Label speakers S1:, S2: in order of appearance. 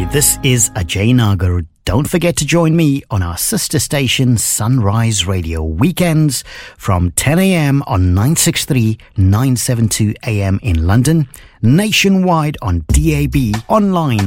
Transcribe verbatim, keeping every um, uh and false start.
S1: This is Ajay Nagar. Don't forget to join me on our sister station Sunrise Radio weekends from ten a.m. on nine sixty-three, nine seventy-two A M in London, nationwide on D A B, online